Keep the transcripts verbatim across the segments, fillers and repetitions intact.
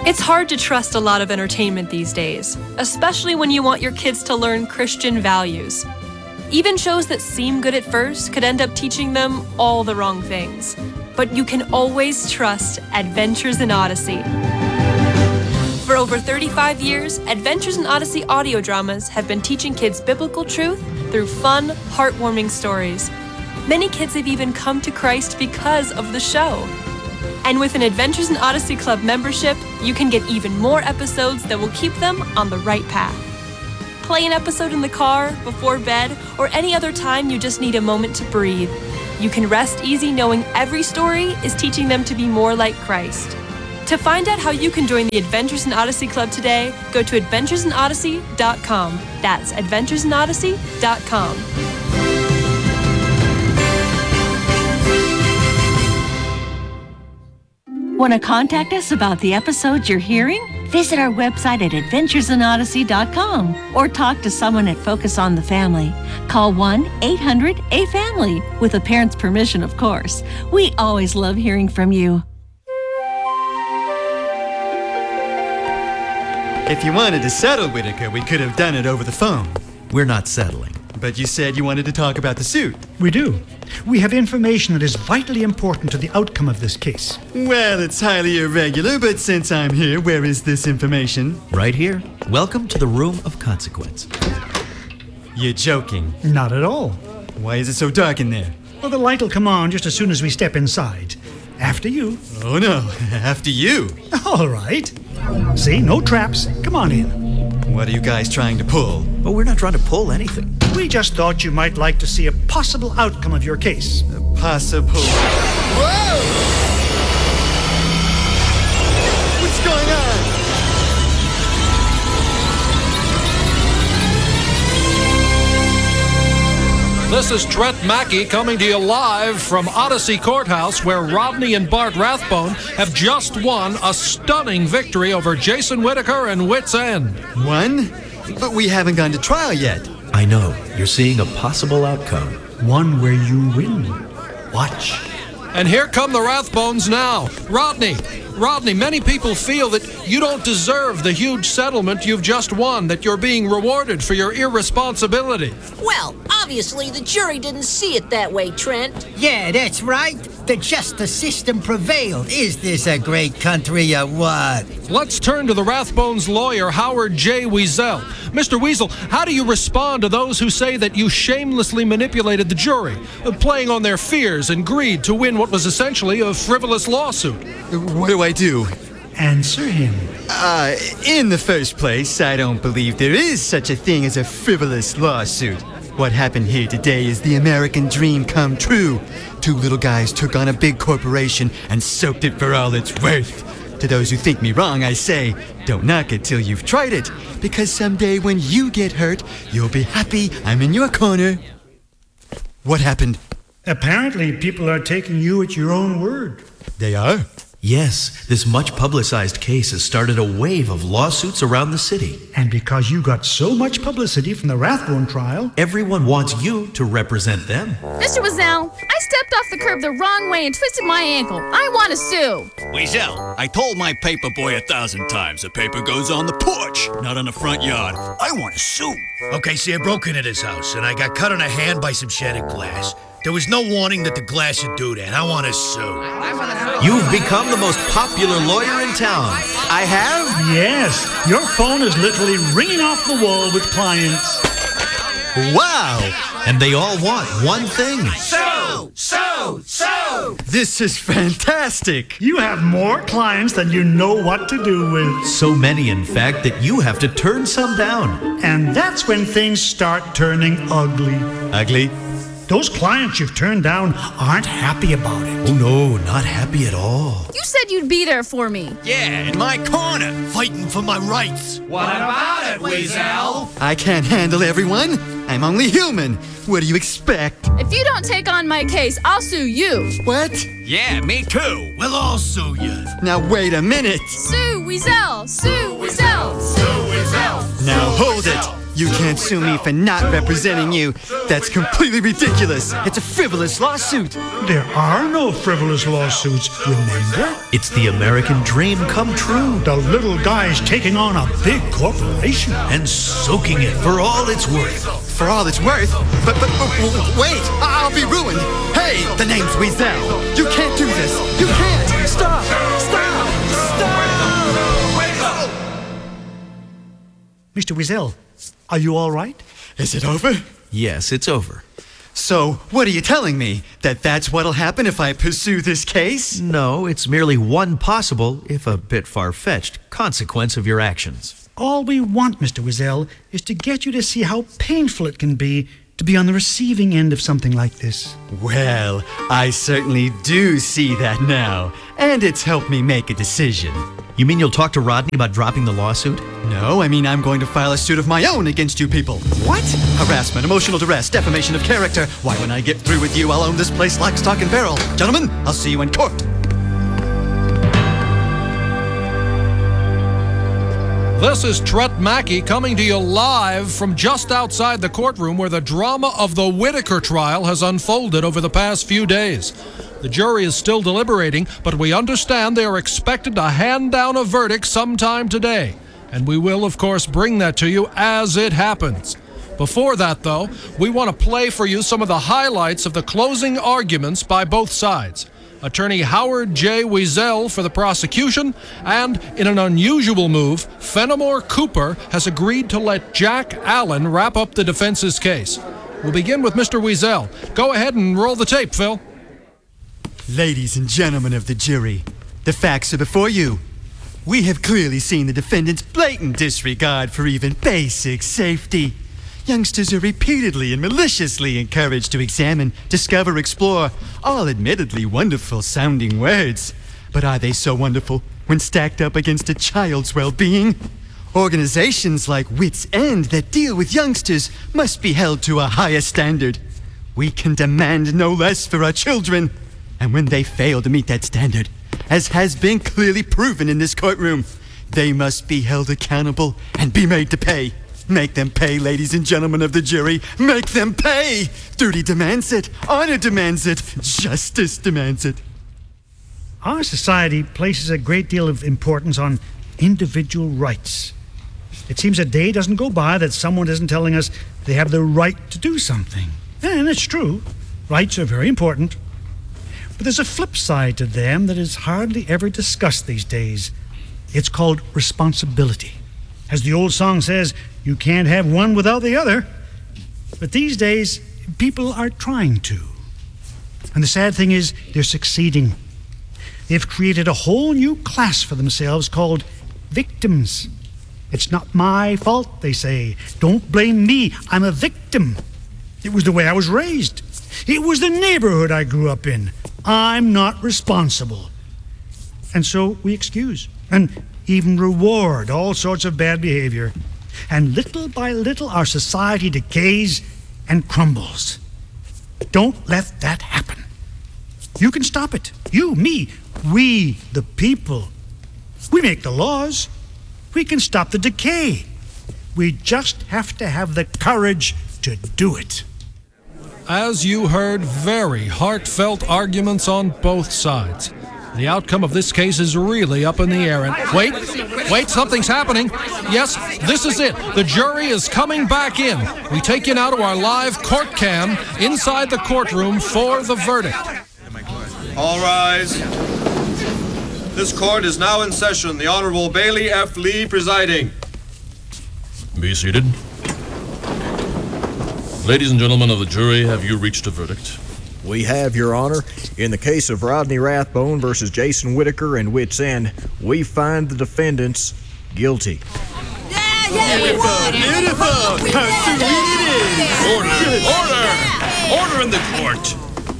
It's hard to trust a lot of entertainment these days, especially when you want your kids to learn Christian values. Even shows that seem good at first could end up teaching them all the wrong things. But you can always trust Adventures in Odyssey. For over thirty-five years, Adventures in Odyssey audio dramas have been teaching kids biblical truth through fun, heartwarming stories. Many kids have even come to Christ because of the show. And with an Adventures in Odyssey Club membership, you can get even more episodes that will keep them on the right path. Play an episode in the car, before bed, or any other time you just need a moment to breathe. You can rest easy knowing every story is teaching them to be more like Christ. To find out how you can join the Adventures in Odyssey Club today, go to adventures in odyssey dot com. That's adventures in odyssey dot com. Want to contact us about the episodes you're hearing? Visit our website at adventures in odyssey dot com or talk to someone at Focus on the Family. Call one eight hundred A family, with a parent's permission, of course. We always love hearing from you. If you wanted to settle, Whitaker, we could have done it over the phone. We're not settling. But you said you wanted to talk about the suit. We do. We have information that is vitally important to the outcome of this case. Well, it's highly irregular, but since I'm here, where is this information? Right here. Welcome to the Room of Consequence. You're joking. Not at all. Why is it so dark in there? Well, the light will come on just as soon as we step inside. After you. Oh, no. After you. All right. See, no traps. Come on in. What are you guys trying to pull? But we're not trying to pull anything. We just thought you might like to see a possible outcome of your case. A possible... Whoa! What's going on? This is Trent Mackey coming to you live from Odyssey Courthouse, where Rodney and Bart Rathbone have just won a stunning victory over Jason Whitaker and Wits End. Won? But we haven't gone to trial yet. I know. You're seeing a possible outcome. One where you win. Watch. And here come the Rathbones now. Rodney, Rodney, many people feel that you don't deserve the huge settlement you've just won, that you're being rewarded for your irresponsibility. Well, obviously the jury didn't see it that way, Trent. Yeah, that's right. The justice system prevailed. Is this a great country or what? Let's turn to the Rathbones' lawyer, Howard J. Weasel. Mister Weasel, how do you respond to those who say that you shamelessly manipulated the jury, uh, playing on their fears and greed to win what was essentially a frivolous lawsuit? What do I do? Answer him. Uh, in the first place, I don't believe there is such a thing as a frivolous lawsuit. What happened here today is the American dream come true. Two little guys took on a big corporation and soaked it for all it's worth. To those who think me wrong, I say, don't knock it till you've tried it, because someday when you get hurt, you'll be happy I'm in your corner. What happened? Apparently, people are taking you at your own word. They are? Yes, this much publicized case has started a wave of lawsuits around the city. And because you got so much publicity from the Rathbone trial, everyone wants you to represent them. Mister Weasel, I stepped off the curb the wrong way and twisted my ankle. I want to sue. Weasel, I told my paper boy a thousand times the paper goes on the porch, not on the front yard. I want to sue. Okay, see, I broke into this house, and I got cut on the hand by some shattered glass. There was no warning that the glass would do that. I want to sue. You've become the most popular lawyer in town. I have? Yes. Your phone is literally ringing off the wall with clients. Wow! And they all want one thing. Sue! Sue! Sue! This is fantastic! You have more clients than you know what to do with. So many, in fact, that you have to turn some down. And that's when things start turning ugly. Ugly? Those clients you've turned down aren't happy about it. Oh, no, not happy at all. You said you'd be there for me. Yeah, in my corner, fighting for my rights. What about it, Weasel? I can't handle everyone. I'm only human. What do you expect? If you don't take on my case, I'll sue you. What? Yeah, me too. We'll all sue you. Now, wait a minute. Sue Weasel! Sue Weasel! Sue Weasel! Now, hold it. You can't sue me for not representing you. That's completely ridiculous. It's a frivolous lawsuit. There are no frivolous lawsuits, remember? It's the American dream come true. The little guy's taking on a big corporation. And soaking it for all it's worth. For all it's worth? But, but, but wait, I'll be ruined. Hey, the name's Weasel. You can't do this. You can't. Stop. Stop. Stop. Mister Weasel, are you all right? Is it over? Yes, it's over. So, what are you telling me? That that's what'll happen if I pursue this case? No, it's merely one possible, if a bit far-fetched, consequence of your actions. All we want, Mister Weasel, is to get you to see how painful it can be to be on the receiving end of something like this. Well, I certainly do see that now, and it's helped me make a decision. You mean you'll talk to Rodney about dropping the lawsuit? No, I mean I'm going to file a suit of my own against you people. What? Harassment, emotional duress, defamation of character. Why, when I get through with you, I'll own this place lock, stock, and barrel. Gentlemen, I'll see you in court. This is Tret Mackey coming to you live from just outside the courtroom where the drama of the Whitaker trial has unfolded over the past few days. The jury is still deliberating, but we understand they are expected to hand down a verdict sometime today. And we will, of course, bring that to you as it happens. Before that, though, we want to play for you some of the highlights of the closing arguments by both sides. Attorney Howard J. Weasel for the prosecution, and in an unusual move, Fenimore Cooper has agreed to let Jack Allen wrap up the defense's case. We'll begin with Mister Weasel. Go ahead and roll the tape, Phil. Ladies and gentlemen of the jury, the facts are before you. We have clearly seen the defendant's blatant disregard for even basic safety. Youngsters are repeatedly and maliciously encouraged to examine, discover, explore, all admittedly wonderful sounding words. But are they so wonderful when stacked up against a child's well-being? Organizations like Wits End that deal with youngsters must be held to a higher standard. We can demand no less for our children. And when they fail to meet that standard, as has been clearly proven in this courtroom, they must be held accountable and be made to pay. Make them pay, ladies and gentlemen of the jury. Make them pay! Duty demands it. Honor demands it. Justice demands it. Our society places a great deal of importance on individual rights. It seems a day doesn't go by that someone isn't telling us they have the right to do something. And it's true. Rights are very important. But there's a flip side to them that is hardly ever discussed these days. It's called responsibility. As the old song says, you can't have one without the other. But these days, people are trying to. And the sad thing is, they're succeeding. They've created a whole new class for themselves called victims. It's not my fault, they say. Don't blame me. I'm a victim. It was the way I was raised. It was the neighborhood I grew up in. I'm not responsible. And so we excuse and even reward all sorts of bad behavior. And little by little, our society decays and crumbles. Don't let that happen. You can stop it. You, me, we, the people. We make the laws. We can stop the decay. We just have to have the courage to do it. As you heard, very heartfelt arguments on both sides. The outcome of this case is really up in the air. And wait, wait, something's happening. Yes, this is it. The jury is coming back in. We take you now to our live court cam inside the courtroom for the verdict. All rise. This court is now in session. The Honorable Bailey F. Lee presiding. Be seated. Ladies and gentlemen of the jury, have you reached a verdict? We have, Your Honor. In the case of Rodney Rathbone versus Jason Whitaker and Wits End, we find the defendants guilty. Yeah, yeah, beautiful, beautiful. How sweet it is. Order, order, order in the court.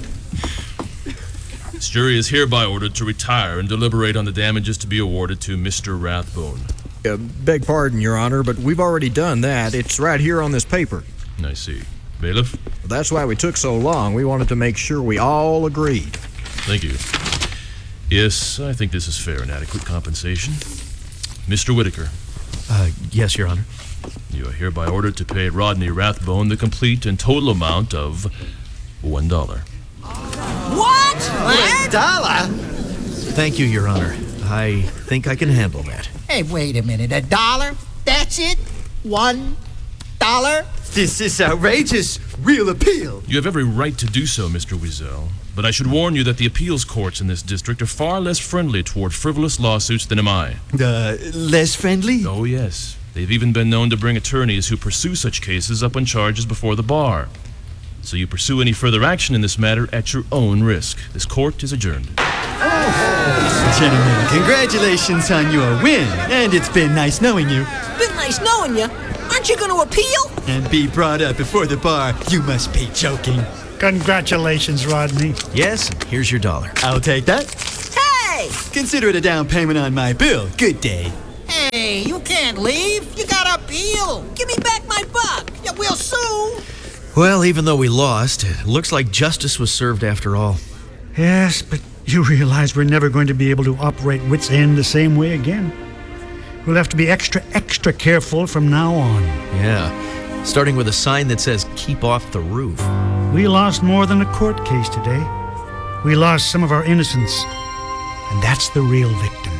This jury is hereby ordered to retire and deliberate on the damages to be awarded to Mister Rathbone. Uh, beg pardon, Your Honor, but we've already done that. It's right here on this paper. I see. Bailiff? That's why we took so long. We wanted to make sure we all agreed. Thank you. Yes, I think this is fair and adequate compensation. Mister Whitaker, Uh, yes, Your Honor. You are hereby ordered to pay Rodney Rathbone the complete and total amount of one dollar. What? What? Dollar? Thank you, Your Honor. I think I can handle that. Hey, wait a minute. A dollar? That's it? One dollar? This is outrageous. Real appeal. You have every right to do so, Mister Wiesel. But I should warn you that the appeals courts in this district are far less friendly toward frivolous lawsuits than am I. Uh, less friendly? Oh, yes. They've even been known to bring attorneys who pursue such cases up on charges before the bar. So you pursue any further action in this matter at your own risk. This court is adjourned. Gentlemen, congratulations on your win. And it's been nice knowing you. Been nice knowing you. Aren't you going to appeal? And be brought up before the bar. You must be joking. Congratulations, Rodney. Yes, and here's your dollar. I'll take that. Hey! Consider it a down payment on my bill. Good day. Hey, you can't leave. You gotta appeal. Give me back my buck. Yeah, we'll sue. Well, even though we lost, it looks like justice was served after all. Yes, but you realize we're never going to be able to operate Wits End the same way again. We'll have to be extra, extra careful from now on. Yeah, starting with a sign that says, keep off the roof. We lost more than a court case today. We lost some of our innocence, and that's the real victim.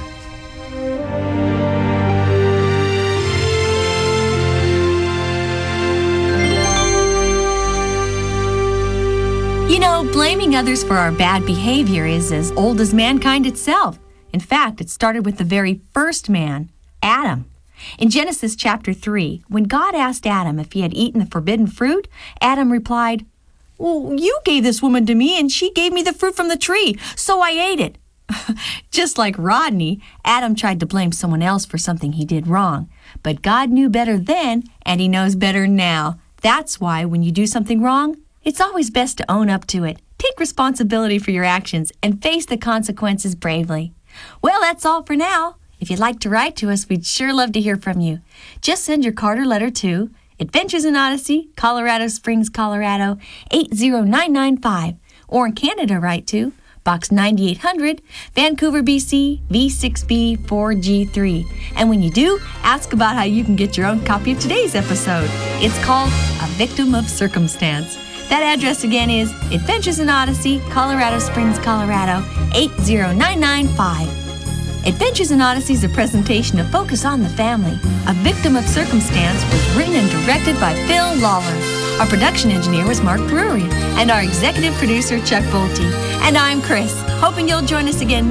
You know, blaming others for our bad behavior is as old as mankind itself. In fact, it started with the very first man, Adam. In Genesis chapter three, when God asked Adam if he had eaten the forbidden fruit, Adam replied, "Well, you gave this woman to me and she gave me the fruit from the tree, so I ate it." Just like Rodney, Adam tried to blame someone else for something he did wrong. But God knew better then, and he knows better now. That's why when you do something wrong, it's always best to own up to it, take responsibility for your actions, and face the consequences bravely. Well, that's all for now. If you'd like to write to us, we'd sure love to hear from you. Just send your card or letter to Adventures in Odyssey, Colorado Springs, Colorado, eight zero nine nine five. Or in Canada, write to Box ninety-eight hundred, Vancouver, B C, V six B four G three. And when you do, ask about how you can get your own copy of today's episode. It's called A Victim of Circumstance. That address again is Adventures in Odyssey, Colorado Springs, Colorado, eight zero nine nine five. Adventures in Odyssey is a presentation of Focus on the Family. A Victim of Circumstance was written and directed by Phil Lawler. Our production engineer was Mark Brewery, and our executive producer, Chuck Bolte. And I'm Chris, hoping you'll join us again